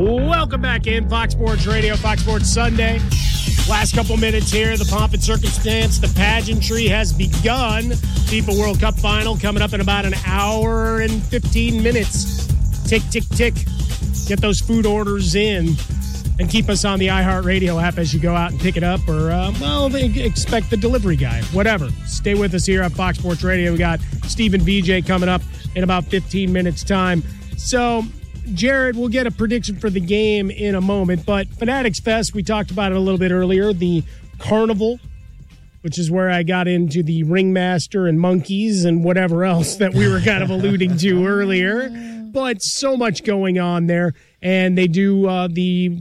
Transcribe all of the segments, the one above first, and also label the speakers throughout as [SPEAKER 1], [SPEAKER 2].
[SPEAKER 1] Welcome back in Fox Sports Radio, Fox Sports Sunday. Last couple minutes here, the pomp and circumstance, the pageantry has begun. FIFA World Cup final coming up in about an hour and 15 minutes. Tick, tick, tick. Get those food orders in and keep us on the iHeartRadio app as you go out and pick it up or, expect the delivery guy. Whatever. Stay with us here on Fox Sports Radio. We got Stephen VJ coming up in about 15 minutes' time. So, Jared, we'll get a prediction for the game in a moment, but Fanatics Fest, we talked about it a little bit earlier, the carnival, which is where I got into the ringmaster and monkeys and whatever else that we were kind of alluding to earlier, but so much going on there, and they do the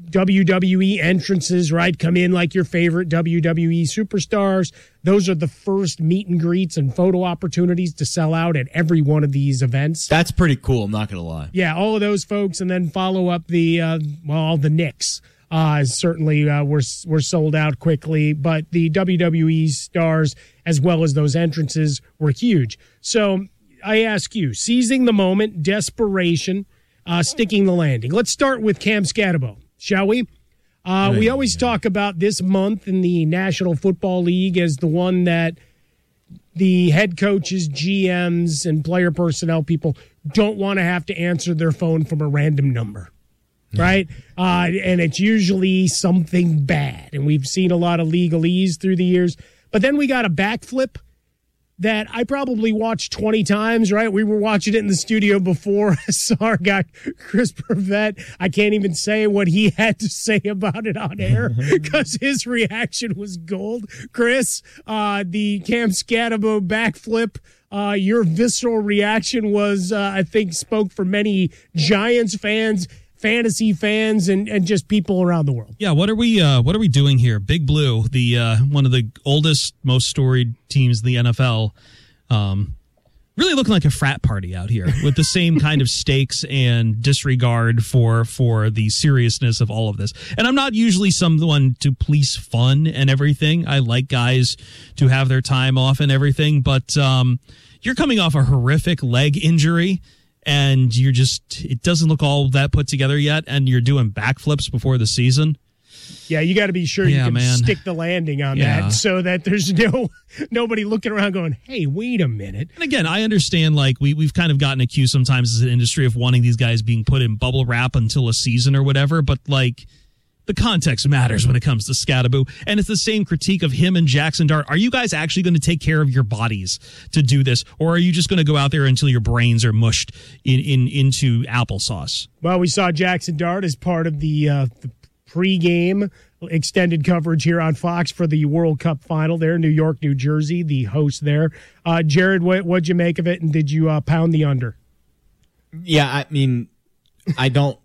[SPEAKER 1] WWE entrances, right? Come in like your favorite WWE superstars. Those are the first meet and greets and photo opportunities to sell out at every one of these events.
[SPEAKER 2] That's pretty cool, I'm not going to lie.
[SPEAKER 1] Yeah, all of those folks, and then follow up the Knicks. Certainly were sold out quickly, but the WWE stars, as well as those entrances, were huge. So I ask you, seizing the moment, desperation, sticking the landing. Let's start with Cam Scatterbo. Shall we? We always talk about this month in the National Football League as the one that the head coaches, GMs, and player personnel people don't want to have to answer their phone from a random number, right? And it's usually something bad. And we've seen a lot of legalese through the years. But then we got a backflip that I probably watched 20 times, right? We were watching it in the studio before. I saw our guy, Chris Perfett. I can't even say what he had to say about it on air because his reaction was gold. Chris, the Cam Scatterbo backflip, your visceral reaction was, I think, spoke for many Giants fans, fantasy fans, and just people around the world.
[SPEAKER 3] Yeah, what are we doing here? Big Blue, the one of the oldest, most storied teams in the NFL, really looking like a frat party out here with the same kind of stakes and disregard for the seriousness of all of this. And I'm not usually someone to police fun and everything. I like guys to have their time off and everything, but you're coming off a horrific leg injury. And it doesn't look all that put together yet, and you're doing backflips before the season.
[SPEAKER 1] Yeah, you got to be sure you can stick the landing on that so that there's nobody looking around going, hey, wait a minute.
[SPEAKER 3] And again, I understand, like, we've kind of gotten accused sometimes as an industry of wanting these guys being put in bubble wrap until a season or whatever, but, like, the context matters when it comes to Scatterbo. And it's the same critique of him and Jackson Dart. Are you guys actually going to take care of your bodies to do this? Or are you just going to go out there until your brains are mushed into applesauce?
[SPEAKER 1] Well, we saw Jackson Dart as part of the pregame extended coverage here on Fox for the World Cup final there, New York, New Jersey, the host there. Jared, what'd you make of it? And did you pound the under?
[SPEAKER 2] Yeah, I mean, I don't.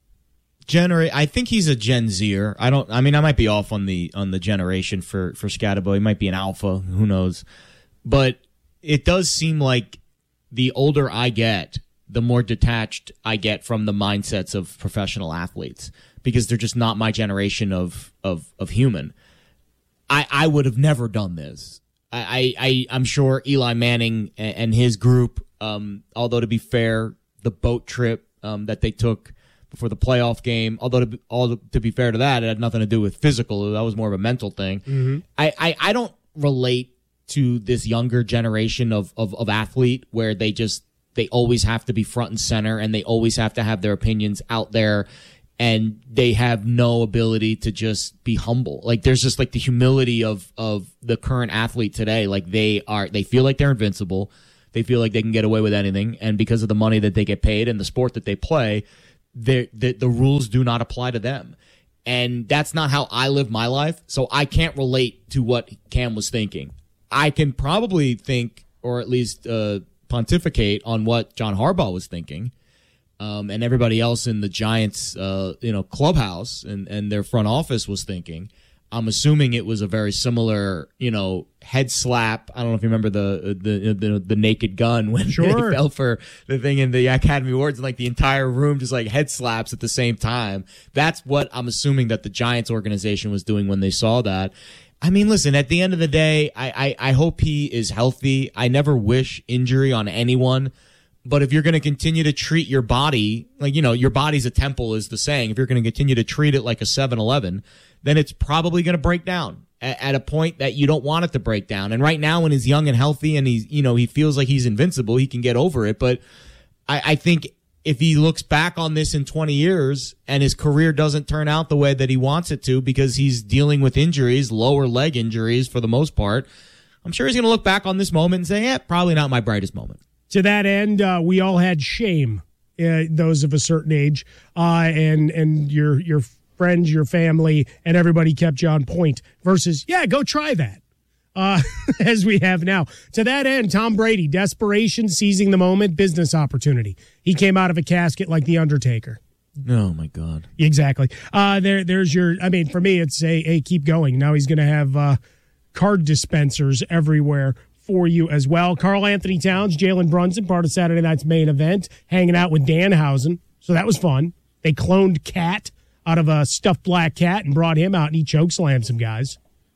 [SPEAKER 2] I think he's a Gen Zer. I might be off on the generation for Scatterbo. He might be an alpha. Who knows? But it does seem like the older I get, the more detached I get from the mindsets of professional athletes because they're just not my generation of human. I would have never done this. I'm sure Eli Manning and his group, although to be fair, the boat trip that they took before the playoff game, although to be fair to that, it had nothing to do with physical. That was more of a mental thing. Mm-hmm. I don't relate to this younger generation of athlete where they always have to be front and center and they always have to have their opinions out there and they have no ability to just be humble. Like there's just like the humility of the current athlete today. Like they feel like they're invincible. They feel like they can get away with anything. And because of the money that they get paid and the sport that they play, the rules do not apply to them. And that's not how I live my life. So I can't relate to what Cam was thinking. I can probably think, or at least pontificate on what John Harbaugh was thinking, and everybody else in the Giants, clubhouse and their front office was thinking. I'm assuming it was a very similar, head slap. I don't know if you remember the Naked Gun when they fell for the thing in the Academy Awards, and like the entire room just like head slaps at the same time. That's what I'm assuming that the Giants organization was doing when they saw that. I mean, listen, at the end of the day, I hope he is healthy. I never wish injury on anyone, But if you're going to continue to treat your body, like, your body's a temple is the saying. If you're going to continue to treat it like a 7-Eleven, then it's probably going to break down at a point that you don't want it to break down. And right now, when he's young and healthy and he feels like he's invincible, he can get over it. But I think if he looks back on this in 20 years and his career doesn't turn out the way that he wants it to because he's dealing with injuries, lower leg injuries for the most part, I'm sure he's going to look back on this moment and say, probably not my brightest moment.
[SPEAKER 1] To that end, we all had shame, those of a certain age, and your friends, your family, and everybody kept you on point versus, go try that, as we have now. To that end, Tom Brady, desperation, seizing the moment, business opportunity. He came out of a casket like The Undertaker.
[SPEAKER 2] Oh, my God.
[SPEAKER 1] Exactly. There's for me, it's keep going. Now he's going to have card dispensers everywhere for you as well. Karl Anthony Towns, Jalen Brunson, part of Saturday night's main event, hanging out with Danhausen. So that was fun. They cloned Cat out of a stuffed black cat and brought him out, and he chokeslammed some guys.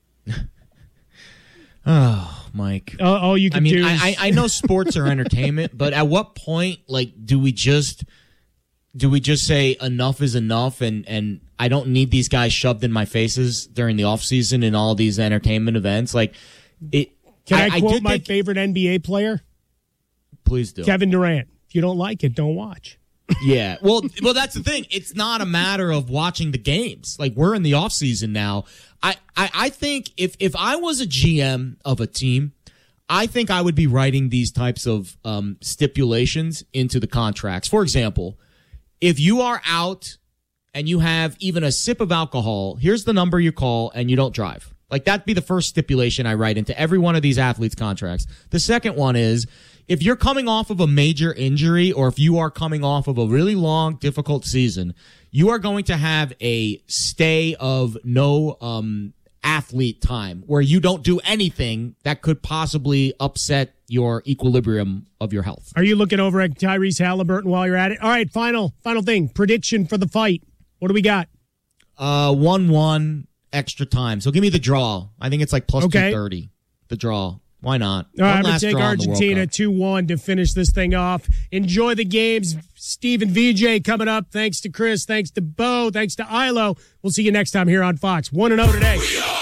[SPEAKER 2] Oh, Mike.
[SPEAKER 1] All you can do is...
[SPEAKER 2] I know sports are entertainment, but at what point, do we just say enough is enough and I don't need these guys shoved in my faces during the offseason and all these entertainment events?
[SPEAKER 1] Can I quote my favorite NBA player?
[SPEAKER 2] Please do.
[SPEAKER 1] Kevin Durant. If you don't like it, don't watch.
[SPEAKER 2] Yeah. Well, that's the thing. It's not a matter of watching the games. We're in the offseason now. I think if I was a GM of a team, I think I would be writing these types of stipulations into the contracts. For example, if you are out and you have even a sip of alcohol, here's the number you call and you don't drive. That'd be the first stipulation I write into every one of these athletes' contracts. The second one is, if you're coming off of a major injury or if you are coming off of a really long, difficult season, you are going to have a stay of no athlete time where you don't do anything that could possibly upset your equilibrium of your health.
[SPEAKER 1] Are you looking over at Tyrese Halliburton while you're at it? All right, final thing. Prediction for the fight. What do we got?
[SPEAKER 2] 1-1. Extra time. So give me the draw. I think it's plus 230. The draw. Why not?
[SPEAKER 1] All right, I'm going to take Argentina 2-1 to finish this thing off. Enjoy the games. Steve and VJ coming up. Thanks to Chris. Thanks to Bo. Thanks to Ilo. We'll see you next time here on Fox. 1-0 today.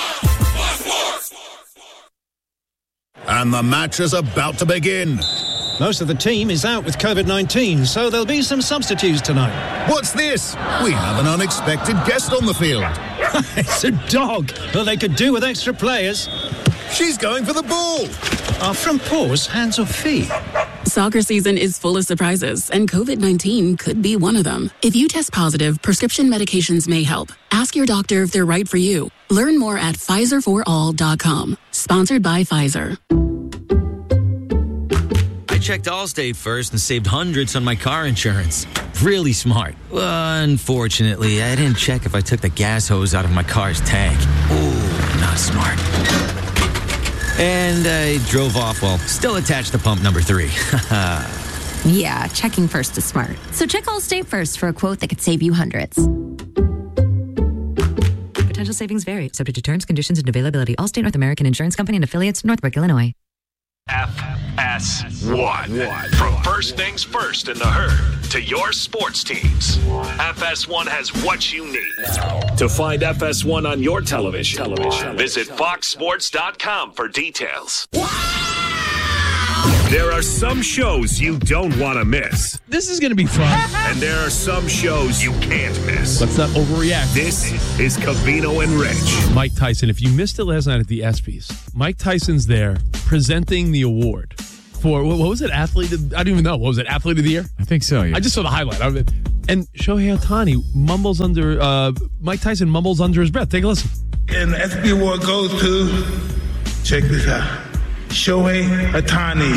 [SPEAKER 4] And the match is about to begin.
[SPEAKER 5] Most of the team is out with COVID-19, so there'll be some substitutes tonight.
[SPEAKER 4] What's this? We have an unexpected guest on the field.
[SPEAKER 5] It's a dog. Well, they could do with extra players.
[SPEAKER 4] She's going for the ball.
[SPEAKER 5] Are front paws hands or feet?
[SPEAKER 6] Soccer season is full of surprises, and COVID-19 could be one of them. If you test positive, prescription medications may help. Ask your doctor if they're right for you. Learn more at PfizerForAll.com. Sponsored by Pfizer.
[SPEAKER 7] I checked Allstate first and saved hundreds on my car insurance. Really smart. Unfortunately, I didn't check if I took the gas hose out of my car's tank. Ooh, not smart. And I drove off while still attached to pump number 3.
[SPEAKER 8] Yeah, checking first is smart. So check Allstate first for a quote that could save you hundreds. Potential savings vary, subject to terms, conditions, and availability. Allstate North American Insurance Company and affiliates, Northbrook, Illinois.
[SPEAKER 9] FS1. From first things first in the herd to your sports teams, FS1 has what you need. To find FS1 on your television, visit foxsports.com for details. There are some shows you don't want to miss.
[SPEAKER 10] This is going to be fun.
[SPEAKER 9] And there are some shows you can't miss.
[SPEAKER 10] Let's not overreact.
[SPEAKER 9] This is Covino and Rich.
[SPEAKER 10] Mike Tyson, if you missed it last night at the ESPYs, Mike Tyson's there presenting the award for, what was it, Athlete of, I don't even know. What was it, Athlete of the Year?
[SPEAKER 11] I think so, yeah.
[SPEAKER 10] I just saw the highlight of it. And Shohei Ohtani mumbles Mike Tyson mumbles under his breath. Take a listen.
[SPEAKER 12] And the ESPY award goes to, check this out, Shohei Ohtani.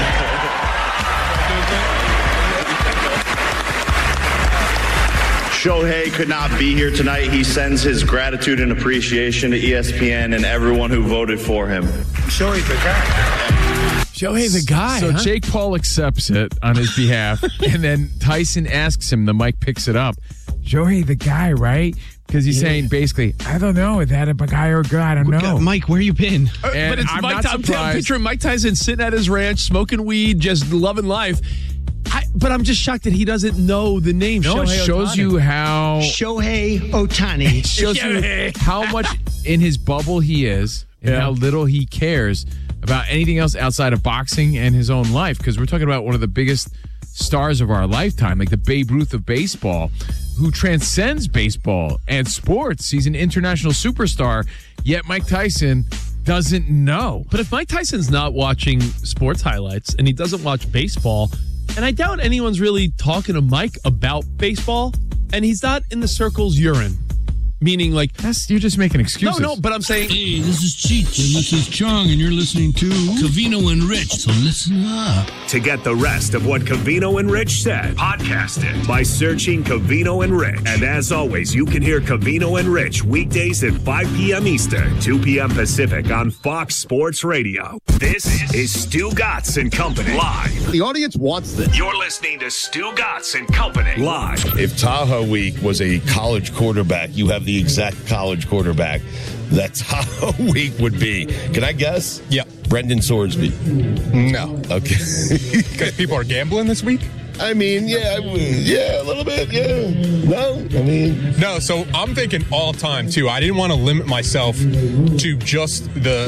[SPEAKER 13] Shohei could not be here tonight. He sends his gratitude and appreciation to ESPN and everyone who voted for him.
[SPEAKER 12] Shohei's the guy.
[SPEAKER 11] Shohei the guy.
[SPEAKER 10] So
[SPEAKER 11] Jake Paul accepts it on his behalf, and then Tyson asks him, the mic picks it up, Shohei the guy, right? Because he's saying basically, I don't know, is that a guy or a girl? I don't know.
[SPEAKER 3] Mike, where you been?
[SPEAKER 10] But it's I'm picturing Mike Tyson sitting at his ranch, smoking weed, just loving life. But I'm just shocked that he doesn't know the name.
[SPEAKER 11] No, it
[SPEAKER 10] Shohei
[SPEAKER 11] shows
[SPEAKER 10] Ohtani.
[SPEAKER 11] you how
[SPEAKER 14] Shohei Ohtani.
[SPEAKER 11] It shows you how much in his bubble he is and how little he cares about anything else outside of boxing and his own life. Because we're talking about one of the biggest stars of our lifetime, like the Babe Ruth of baseball, who transcends baseball and sports. He's an international superstar, yet Mike Tyson doesn't know.
[SPEAKER 10] But if Mike Tyson's not watching sports highlights and he doesn't watch baseball, and I doubt anyone's really talking to Mike about baseball, and he's not in the circles you're in. Meaning, like,
[SPEAKER 11] you're just making excuses.
[SPEAKER 10] No, but I'm saying,
[SPEAKER 15] hey, this is Cheech and this is Chong, and you're listening to Covino and Rich. So listen up.
[SPEAKER 9] To get the rest of what Covino and Rich said, podcast it by searching Covino and Rich. And as always, you can hear Covino and Rich weekdays at 5 p.m. Eastern, 2 p.m. Pacific on Fox Sports Radio. This is Stu Gatz and Company live.
[SPEAKER 16] The audience wants this.
[SPEAKER 9] You're listening to Stu Gatz and Company live.
[SPEAKER 17] If Tahoe Week was a college quarterback, you have the exact college quarterback that Tahoe Week would be. Can I guess?
[SPEAKER 18] Yeah.
[SPEAKER 17] Brendan Sorsby.
[SPEAKER 18] No.
[SPEAKER 17] Okay.
[SPEAKER 18] Because people are gambling this week?
[SPEAKER 17] I mean, yeah, a little bit, yeah. No, I mean.
[SPEAKER 18] No, so I'm thinking all time, too. I didn't want to limit myself to just the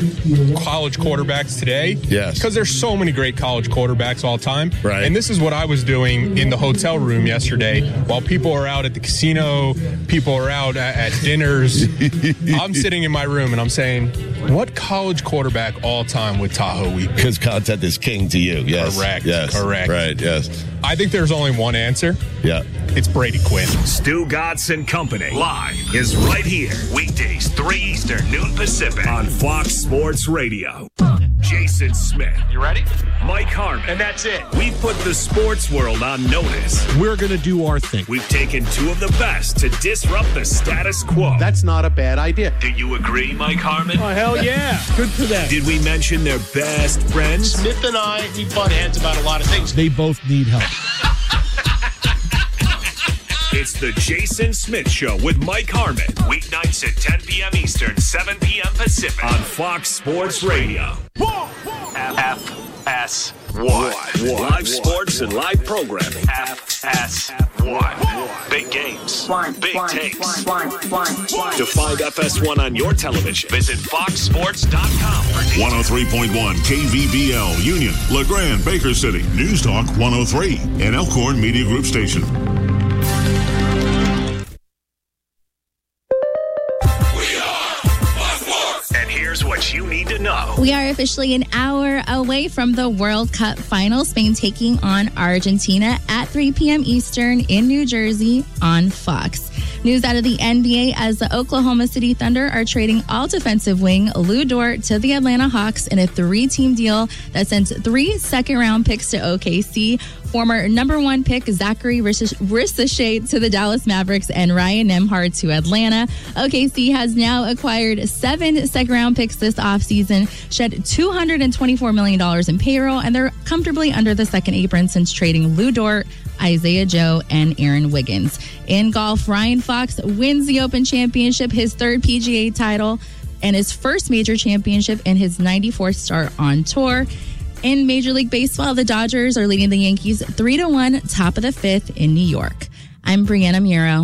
[SPEAKER 18] college quarterbacks today.
[SPEAKER 17] Yes.
[SPEAKER 18] Because there's so many great college quarterbacks all time.
[SPEAKER 17] Right.
[SPEAKER 18] And this is what I was doing in the hotel room yesterday while people are out at the casino, people are out at dinners. I'm sitting in my room and I'm saying, what college quarterback all time with Tahoe Week?
[SPEAKER 17] Because content is king to you, yes.
[SPEAKER 18] Correct.
[SPEAKER 17] Yes.
[SPEAKER 18] Correct.
[SPEAKER 17] Right, yes.
[SPEAKER 18] I think there's only one answer.
[SPEAKER 17] Yeah.
[SPEAKER 18] It's Brady Quinn.
[SPEAKER 9] Stu Gatz and Company live is right here. Weekdays, 3 Eastern, noon Pacific on Fox Sports Radio. Jason Smith.
[SPEAKER 19] You ready?
[SPEAKER 9] Mike Harmon.
[SPEAKER 19] And that's it.
[SPEAKER 9] We've put the sports world on notice.
[SPEAKER 10] we're going to do our thing.
[SPEAKER 9] We've taken two of the best to disrupt the status quo.
[SPEAKER 14] That's not a bad idea.
[SPEAKER 9] Do you agree, Mike Harmon?
[SPEAKER 1] Oh, hell yeah. Good for them.
[SPEAKER 9] Did we mention their best friends?
[SPEAKER 19] Smith and I, we butt heads about a lot of things.
[SPEAKER 10] They both need help.
[SPEAKER 9] It's the Jason Smith Show with Mike Harmon. Weeknights at 10 p.m. Eastern, 7 p.m. Pacific on Fox Sports Radio. FS1. Live sports and live programming. FS1. Big games. Big takes. To find FS1 on your television, visit foxsports.com.
[SPEAKER 4] 103.1 KVBL, Union, LeGrand, Baker City, News Talk 103, and Elkhorn Media Group Station.
[SPEAKER 9] What you need to know.
[SPEAKER 20] We are officially an hour away from the World Cup final. Spain taking on Argentina at 3 p.m. Eastern in New Jersey on Fox. News out of the NBA as the Oklahoma City Thunder are trading all defensive wing Lou Dort to the Atlanta Hawks in a 3-team deal that sends 3 second-round picks to OKC. Former number 1 pick Zachary Ricochet to the Dallas Mavericks and Ryan Nembhard to Atlanta. OKC has now acquired 7 second-round picks this offseason, shed $224 million in payroll, and they're comfortably under the second apron since trading Lou Dort, Isaiah Joe, and Aaron Wiggins. In golf, Ryan Fox wins the Open Championship, his 3rd PGA title, and his first major championship in his 94th start on tour. In Major League Baseball, the Dodgers are leading the Yankees 3-1, top of the 5th in New York. I'm Brianna Muro.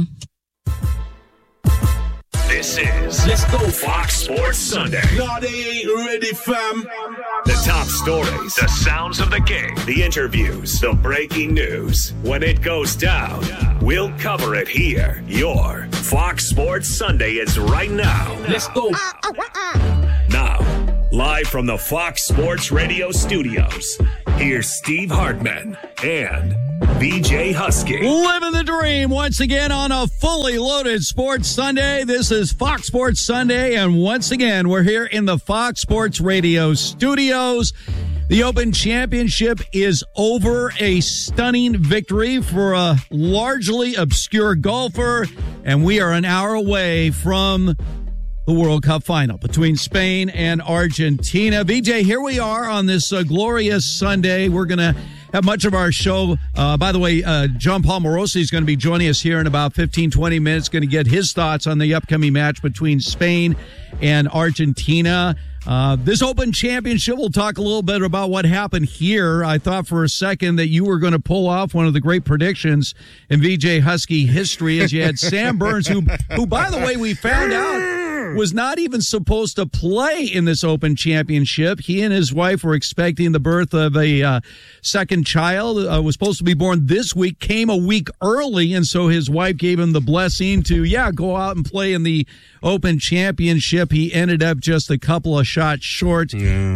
[SPEAKER 9] This is Let's Go Fox Sports Sunday.
[SPEAKER 12] No, they ain't ready, fam.
[SPEAKER 9] The top stories, the sounds of the game, the interviews, the breaking news. When it goes down, we'll cover it here. Your Fox Sports Sunday is right now.
[SPEAKER 12] Let's go.
[SPEAKER 9] Now, live from the Fox Sports Radio studios, here's Steve Hartman and BJ Husky.
[SPEAKER 21] Living the dream once again on a fully loaded Sports Sunday. This is Fox Sports Sunday, and once again, we're here in the Fox Sports Radio studios. The Open Championship is over, a stunning victory for a largely obscure golfer, and we are an hour away from the World Cup final between Spain and Argentina. BJ, here we are on this glorious Sunday. We're going to have much of our show. By the way, John Paul Morosi is going to be joining us here in about 15, 20 minutes, going to get his thoughts on the upcoming match between Spain and Argentina. This Open Championship, we'll talk a little bit about what happened here. I thought for a second that you were going to pull off one of the great predictions in VJ Husky history, as you had Sam Burns, who by the way, we found out was not even supposed to play in this Open Championship. He and his wife were expecting the birth of a second child. Was supposed to be born this week, came a week early, and so his wife gave him the blessing to, go out and play in the Open Championship. He ended up just a couple of shots short,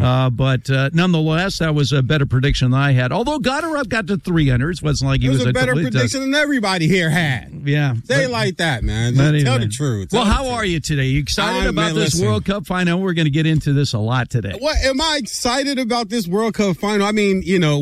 [SPEAKER 21] but nonetheless, that was a better prediction than I had. Although Goddard got to 300, it wasn't like he was
[SPEAKER 16] a better prediction than everybody here had.
[SPEAKER 21] Yeah,
[SPEAKER 16] say it like that, man. Just tell the truth.
[SPEAKER 21] Well, how are you today? You excited about this World Cup final? We're going to get into this a lot today.
[SPEAKER 16] What am I excited about this World Cup final? I mean,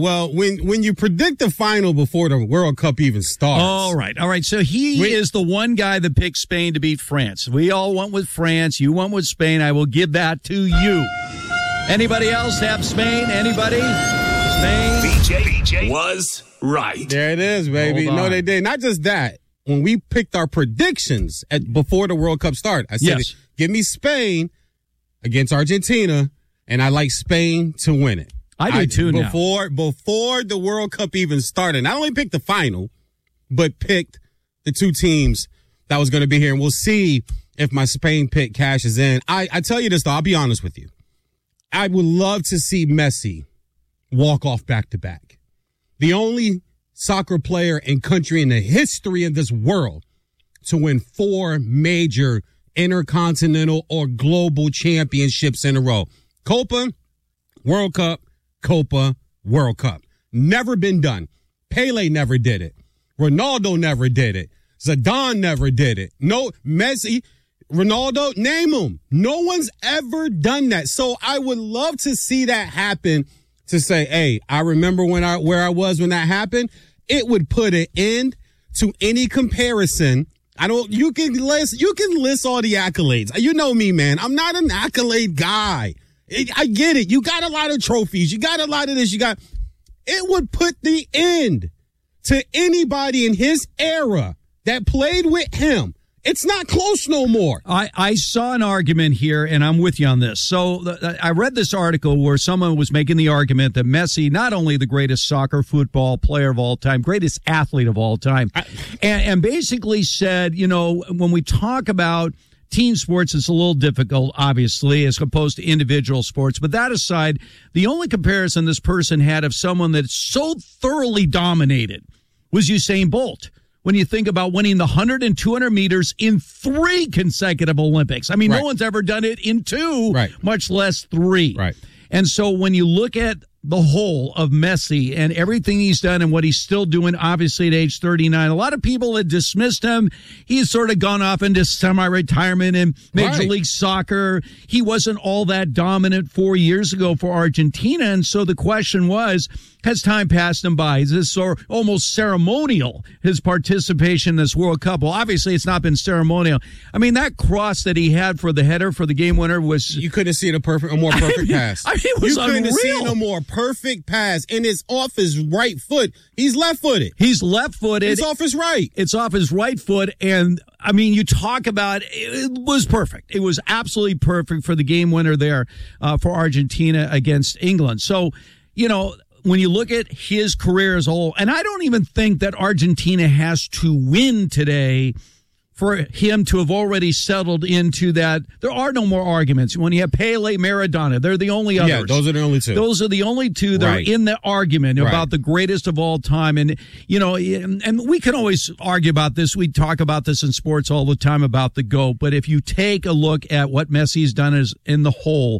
[SPEAKER 16] when you predict the final before the World Cup even starts.
[SPEAKER 21] All right. So he is the one guy that picked Spain to beat France. We all went with France. You went with Spain. I will give that to you. Anybody else have Spain? Anybody? Spain?
[SPEAKER 9] BJ was right.
[SPEAKER 16] There it is, baby. No, they did. Not just that. When we picked our predictions before the World Cup started, I said, give me Spain against Argentina, and I like Spain to win it.
[SPEAKER 21] I do too now.
[SPEAKER 16] Before the World Cup even started, not only picked the final, but picked the two teams that was going to be here. And we'll see if my Spain pick cashes in. I tell you this, though, I'll be honest with you. I would love to see Messi walk off back-to-back. The only soccer player and country in the history of this world to win 4 major intercontinental or global championships in a row. Copa, World Cup, Copa, World Cup. Never been done. Pele never did it. Ronaldo never did it. Zidane never did it. No, Messi, Ronaldo, name them. No one's ever done that. So I would love to see that happen, to say, hey, I remember where I was when that happened. It would put an end to any comparison. You can list all the accolades. You know me, man. I'm not an accolade guy. I get it. You got a lot of trophies. You got a lot of this. It would put the end to anybody in his era that played with him. It's not close no more.
[SPEAKER 21] I saw an argument here, and I'm with you on this. So I read this article where someone was making the argument that Messi, not only the greatest soccer football player of all time, greatest athlete of all time, and basically said, when we talk about team sports, it's a little difficult, obviously, as opposed to individual sports. But that aside, the only comparison this person had of someone that so thoroughly dominated was Usain Bolt. When you think about winning the 100 and 200 meters in 3 consecutive Olympics. I mean, no one's ever done it in 2, much less 3.
[SPEAKER 16] Right.
[SPEAKER 21] And so when you look at the whole of Messi and everything he's done and what he's still doing, obviously at age 39, a lot of people had dismissed him. He's sort of gone off into semi-retirement in Major League Soccer. He wasn't all that dominant 4 years ago for Argentina. And so the question was, has time passed him by? Is this almost ceremonial, his participation in this World Cup? Well, obviously, it's not been ceremonial. I mean, that cross that he had for the header for the game winner was...
[SPEAKER 16] You couldn't see a more perfect pass.
[SPEAKER 21] I mean, it was unreal.
[SPEAKER 16] You couldn't see a more perfect pass, and it's off his right foot. He's left-footed.
[SPEAKER 21] He's left-footed.
[SPEAKER 16] It's off his right.
[SPEAKER 21] It's off his right foot, and... I mean, you talk about it was perfect. It was absolutely perfect for the game winner there for Argentina against England. So, when you look at his career as a whole, and I don't even think that Argentina has to win today for him to have already settled into that. There are no more arguments. When you have Pele, Maradona, they're the only others.
[SPEAKER 16] Yeah, those are the only two.
[SPEAKER 21] Those are the only two that are in the argument about the greatest of all time. And, and we can always argue about this. We talk about this in sports all the time about the GOAT. But if you take a look at what Messi's done in the whole,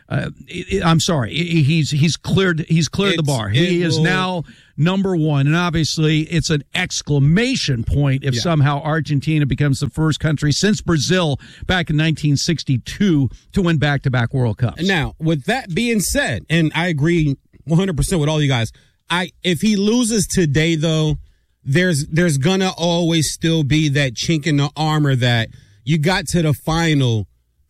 [SPEAKER 21] I'm sorry, he's cleared the bar. He is now number 1. And obviously, it's an exclamation point if somehow Argentina becomes the first country since Brazil back in 1962 to win back-to-back World Cups.
[SPEAKER 16] Now, with that being said, and I agree 100% with all you guys, if he loses today, though, there's gonna always still be that chink in the armor that you got to the final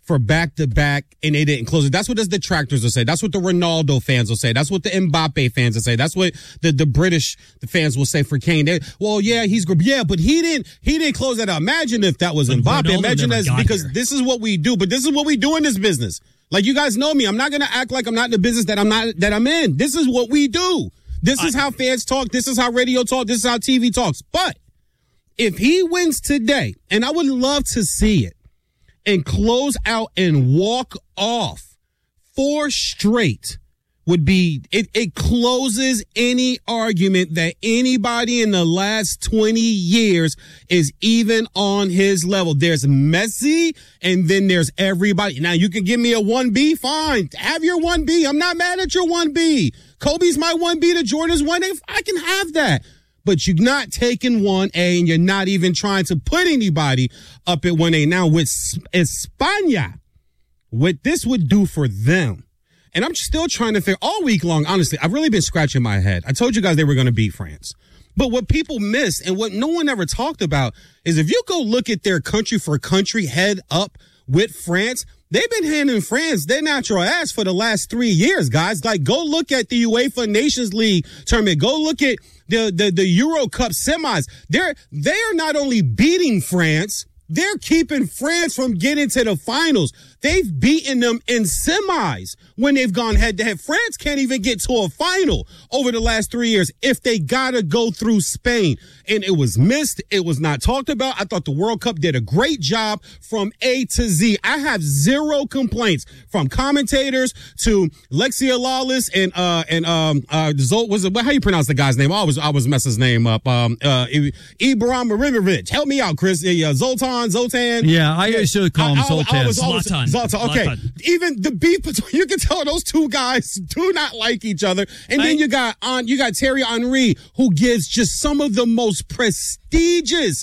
[SPEAKER 16] for back-to-back, and they didn't close it. That's what the detractors will say. That's what the Ronaldo fans will say. That's what the Mbappe fans will say. That's what the British fans will say for Kane. He's good. Yeah, but he didn't close that out. Imagine if that was Mbappe.
[SPEAKER 3] Ronaldo
[SPEAKER 16] Imagine
[SPEAKER 3] never
[SPEAKER 16] that, because
[SPEAKER 3] here.
[SPEAKER 16] this is what we do. But this is what we do in this business. Like, you guys know me. I'm not going to act like I'm not in the business that I'm in. This is what we do. This is how fans talk. This is how radio talk. This is how TV talks. But if he wins today, and I would love to see it, and close out and walk off 4 straight would be, it closes any argument that anybody in the last 20 years is even on his level. There's Messi, and then there's everybody. Now, you can give me a 1B, fine. Have your 1B. I'm not mad at your 1B. Kobe's my 1B to Jordan's 1A. I can have that. But you're not taking 1A, and you're not even trying to put anybody up at 1A. Now, with España, what this would do for them, and I'm still trying to figure, all week long, honestly, I've really been scratching my head. I told you guys they were going to beat France. But what people missed, and what no one ever talked about, is if you go look at their country for country head up with France, they've been handing France their natural ass for the last 3 years, guys. Like, go look at the UEFA Nations League tournament. Go look at the Euro Cup semis. They are not only beating France, they're keeping France from getting to the finals. They've beaten them in semis when they've gone head to head. France can't even get to a final over the last 3 years if they gotta go through Spain. And it was missed. It was not talked about. I thought the World Cup did a great job from A to Z. I have zero complaints from commentators to Lexia Lawless and Zolt. Was it, how you pronounce the guy's name? I was messing his name up. Ibrahim Marimovic. Help me out, Chris. Zoltan.
[SPEAKER 21] Yeah, I used to call him Zoltan.
[SPEAKER 16] Zlatan. Okay. Even the beef between, you can tell those two guys do not like each other. And then you got Thierry Henry, who gives just some of the most prestigious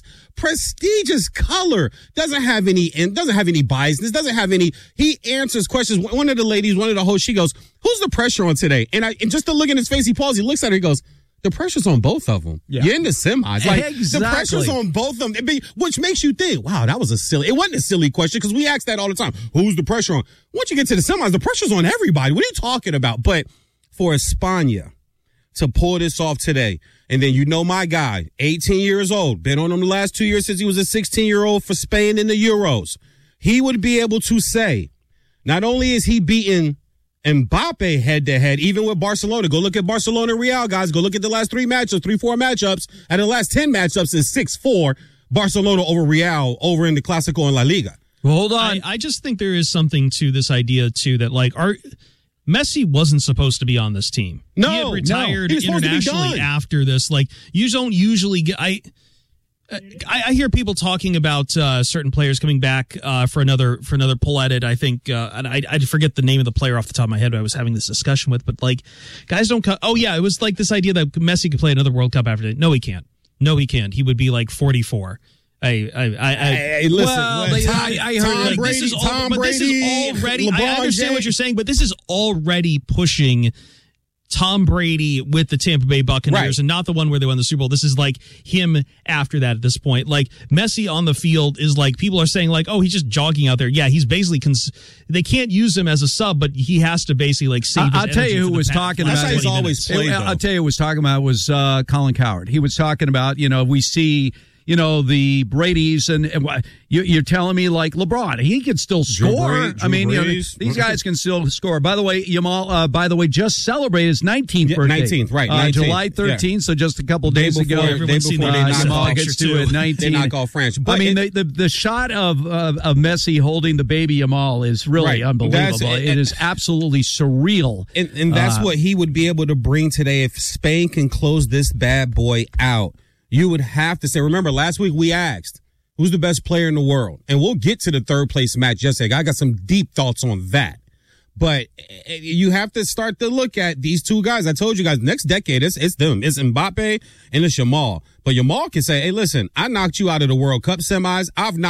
[SPEAKER 16] color. Doesn't have any biasness. He answers questions. One of the hosts, she goes, "Who's the pressure on today?" And just to look in his face, he pauses, he looks at her, he goes, "The pressure's on both of them." Yeah. You're in the semis. Like, exactly. The pressure's on both of them. Which makes you think, wow, it wasn't a silly question, because we ask that all the time. Who's the pressure on? Once you get to the semis, the pressure's on everybody. What are you talking about? But for España to pull this off today, and then my guy, 18 years old, been on him the last 2 years since he was a 16-year-old for Spain in the Euros. He would be able to say, not only is he beating Mbappe head-to-head, even with Barcelona. Go look at Barcelona Real, guys. Go look at the last 4 matchups. And the last 10 matchups is 6-4 Barcelona over Real over in the Clásico and La Liga.
[SPEAKER 3] Well, hold on. I just think there is something to this idea, too, that, like, Messi wasn't supposed to be on this team.
[SPEAKER 16] No,
[SPEAKER 3] he had retired
[SPEAKER 16] he was
[SPEAKER 3] internationally after this. Like, you don't usually get... I hear people talking about certain players coming back for another pull at it. I think, and I forget the name of the player off the top of my head who I was having this discussion with, but like, guys don't come. Oh yeah, it was like this idea that Messi could play another World Cup after that. No, he can't. He would be like 44. Listen.
[SPEAKER 16] Well,
[SPEAKER 3] I heard
[SPEAKER 16] Brady,
[SPEAKER 3] this is already.
[SPEAKER 16] LeBron
[SPEAKER 3] I understand
[SPEAKER 16] James.
[SPEAKER 3] what you're saying, but this is already pushing Tom Brady with the Tampa Bay Buccaneers, right, and not the one where they won the Super Bowl. This is like him after that at this point. Like, Messi on the field is like, people are saying like, oh, he's just jogging out there. Yeah, he's basically, they can't use him as a sub, but he has to basically like save his
[SPEAKER 21] I'll tell you who was talking about it.
[SPEAKER 16] I'll
[SPEAKER 21] tell you who was talking about it was Colin Cowherd. He was talking about, we see, the Brady's and you're telling me like LeBron, he can still score. These guys can still score. By the way, Yamal, just celebrated his 19th birthday.
[SPEAKER 16] 19th, right. 19th.
[SPEAKER 21] July 13th, yeah. So just a couple days ago.
[SPEAKER 16] Yamal
[SPEAKER 21] gets to it 19.
[SPEAKER 16] They knock off France. But
[SPEAKER 21] the shot of Messi holding the baby Yamal is really unbelievable. It is absolutely surreal.
[SPEAKER 16] And that's what he would be able to bring today if Spain can close this bad boy out. You would have to say, remember, last week we asked, who's the best player in the world? And we'll get to the third place match yesterday. I got some deep thoughts on that. But you have to start to look at these two guys. I told you guys, next decade, it's them. It's Mbappe and it's Yamal. But Yamal can say, hey, listen, I knocked you out of the World Cup semis. I've knocked